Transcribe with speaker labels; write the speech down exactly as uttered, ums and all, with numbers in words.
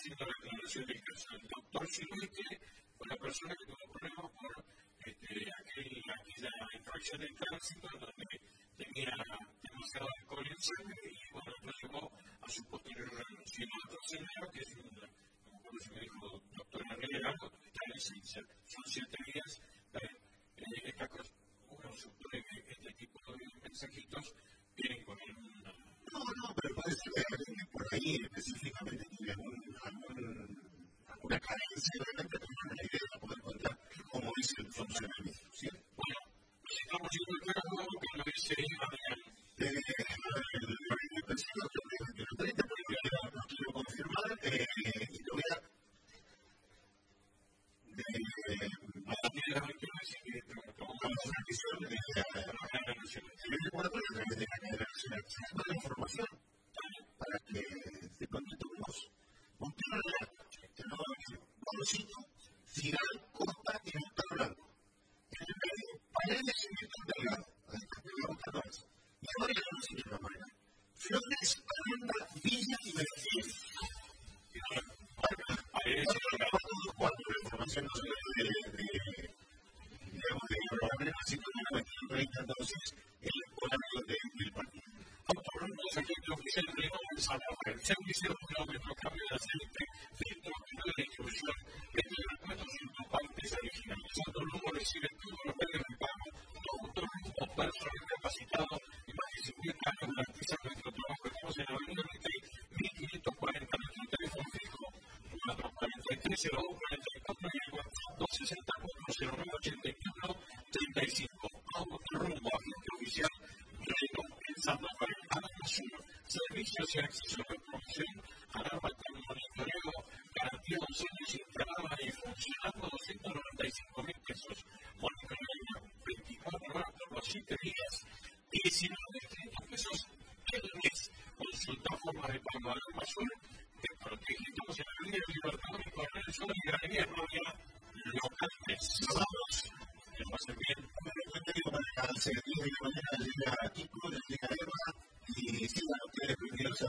Speaker 1: haciendo la aclaración del caso. El doctor Siluete fue la persona que tuvo problemas por este, aquel, aquella infracción de tránsito donde tenía demasiado alcohol en sangre y bueno, lo llevó a su posterior renuncia. Y el otro señor, que es un, como se me dijo, doctor Herrera, está en licencia. Son siete días. Eh, esta cosa, uno supone que este tipo de mensajitos vienen con un.
Speaker 2: No, no, pero puede ser que por ahí específicamente tiene algún, algún, alguna carencia de repente, pero la idea es poder contar cómo es el funcionamiento, ¿sí?
Speaker 1: Bueno, necesitamos ir al cargo que lo dice Adrián.
Speaker 2: Lo he pensado que lo treinta, porque no quiero confirmar, y lo voy a. A la primera vez que lo hice, que tomamos la transmisión de la cadena nacional. El laboratorio a través de la cadena nacional. Se da la información para que se contacte con vos. Un tiro de la que no va a decir, bolsito, Ciral, Costa y Víctor Blanco. En el medio, Paredes y Víctor Delgado. Ahí está, me gusta todo eso. Y ahora ya no sé qué va a poner. Flores, Aranda, Villa y Mercedes. Paredes y Delgado. Cuatro, la información no se ve de, digamos, de Europa, así que no me treinta, entonces, el horario del partido.
Speaker 1: Autonomos aquí en la oficina de Nuevo San Rafael. Servicio de kilómetros, cambio de aceite, filtro de distribución, veinte mil cuatrocientos partes originales. Autonomo recibe todo lo que le pago, todo autónomo, personal capacitado y más de cincuenta años garantiza nuestro trabajo. Estamos en la avenida Mitei, mil quinientos cuarenta, nuestro teléfono fijo, cuatro cuatro tres, cero dos cuatro cuatro y el WhatsApp dos sesenta y cuatro, cero nueve ochenta y uno, treinta y cinco. Autorumbo, agente oficial, Reino, en San Rafael. Servicios y acceso a la producción, alarma con monitoreo, garantía dos años instalada y funcionando doscientos noventa y cinco mil pesos. Monitoreo veinticuatro horas por los siete días, diecinueve pesos el mes. Consulta forma de pago alarma azul, te protege. Estamos en la línea de Libertador y Coronel Sol y Galería Rodia locales. Vamos, que lo hacen bien.
Speaker 2: Para el secretario de la mañana llega Kiko, llega Eva. Y sigan ustedes prendidos a